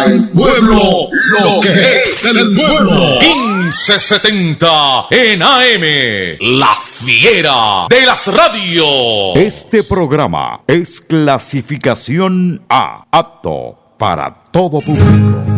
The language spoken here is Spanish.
el pueblo lo que es el pueblo. 1570 en AM, La Fiera de las radios. Este programa es clasificación A, apto para todo público.